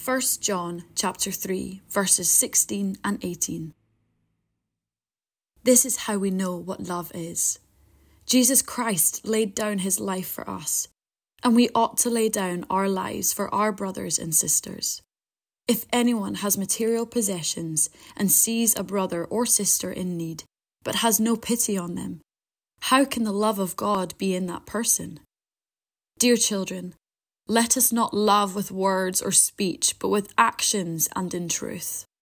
1 John chapter 3, verses 16 and 18. This is how we know what love is. Jesus Christ laid down his life for us, and we ought to lay down our lives for our brothers and sisters. If anyone has material possessions and sees a brother or sister in need, but has no pity on them, how can the love of God be in that person? Dear children, let us not love with words or speech, but with actions and in truth.